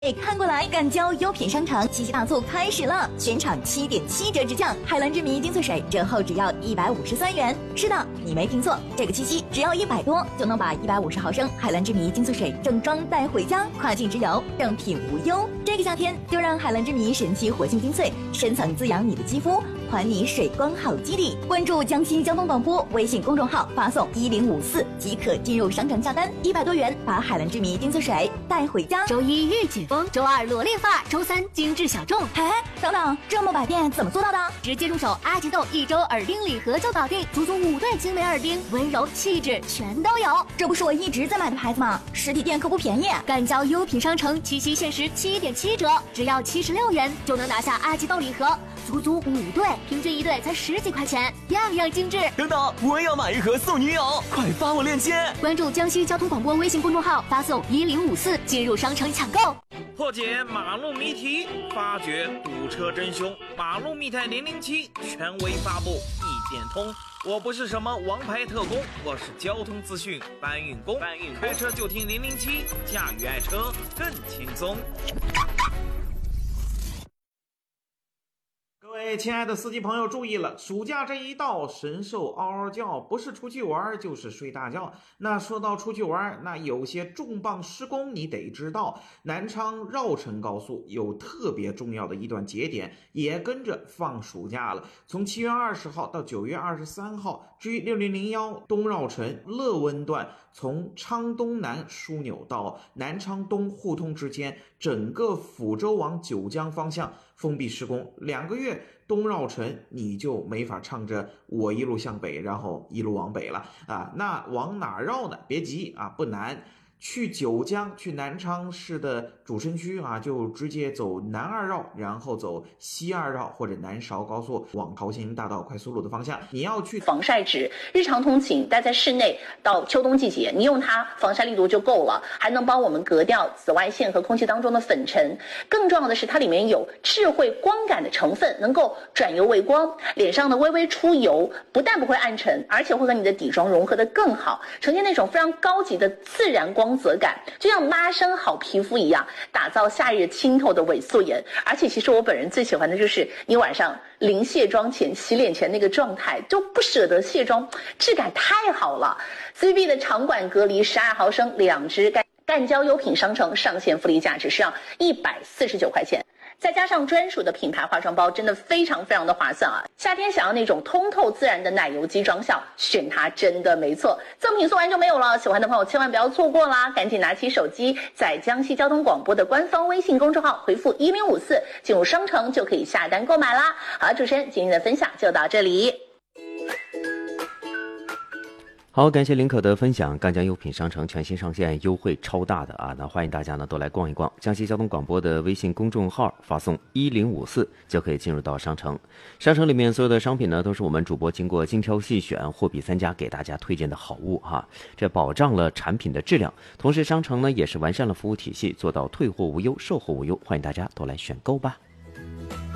看过来，感交优品商城七夕大促开始了，全场7.7折直降，海蓝之谜精粹水折后只要153元。是的，你没听错，这个七夕只要100多就能把150毫升海蓝之谜精粹水整装带回家，跨境直邮，正品无忧。这个夏天就让海蓝之谜神奇活性精粹深层滋养你的肌肤，还你水光好基底。关注江西交通广播微信公众号，发送1054即可进入商城下单，100多元把海蓝之谜精粹水带回家。 周一日解封，周二裸恋发，周三精致小众。 哎，等等，这么百变怎么做到的？ 直接入手阿吉豆1周耳钉礼盒就搞定，足足5对精美耳钉，温柔气质全都有。 这不是我一直在买的牌子吗？实体店可不便宜。 赶交优品商城七夕限时7.7折，只要76元就能拿下阿吉豆礼盒，足足5对，平均1对才10几块钱，样样精致。 等等，我也要买一盒送女友，快发我链接。 关注江西交通广播微信公众号，发送1054进入商城抢购。 破解马路谜题，发掘堵车真凶。马路密探007权威发布，一点通。我不是什么王牌特工，我是交通资讯搬运工。开车就听007，驾驭爱车更轻松。各位亲爱的司机朋友注意了，暑假这一到，神兽嗷嗷叫，不是出去玩就是睡大觉。那说到出去玩，那有些重磅施工你得知道。南昌绕城高速有特别重要的一段节点，也跟着放暑假了。从7月20号到9月23号，至于6001东绕城乐温段，从昌东南枢纽到南昌东互通之间，整个抚州往九江方向封闭施工2个月，东绕城你就没法唱着我一路向北，然后一路往北了啊。那往哪绕呢？别急啊，不难。去九江，去南昌市的主城区啊，就直接走南2绕，然后走西2绕或者南韶高速往桃行大道快速路的方向。你要去防晒纸，日常通勤待在室内，到秋冬季节，你用它防晒力度就够了，还能帮我们隔掉紫外线和空气当中的粉尘。更重要的是，它里面有智慧光感的成分，能够转油为光，脸上的微微出油不但不会暗沉，而且会和你的底妆融合得更好，呈现那种非常高级的自然光泽感，就像拉伸好皮肤一样，打造夏日清透的伪素颜。而且其实我本人最喜欢的就是你晚上临卸妆前洗脸前那个状态，就不舍得卸妆，质感太好了。CB 的长管隔离12毫升2支，干胶优品商城上线福利价只需要149块钱。再加上专属的品牌化妆包，真的非常非常的划算啊！夏天想要那种通透自然的奶油肌妆效，选它真的没错。赠品送完就没有了，喜欢的朋友千万不要错过啦！赶紧拿起手机，在江西交通广播的官方微信公众号回复1054进入商城就可以下单购买啦。好，主持人今天的分享就到这里。 好，感谢林可的分享。赣江优品商城全新上线，优惠超大的啊！那欢迎大家呢都来逛一逛。江西交通广播的微信公众号发送1054就可以进入到商城。商城里面所有的商品呢都是我们主播经过精挑细选、货比三家给大家推荐的好物哈，这保障了产品的质量。同时商城呢也是完善了服务体系，做到退货无忧、售后无忧，欢迎大家都来选购吧。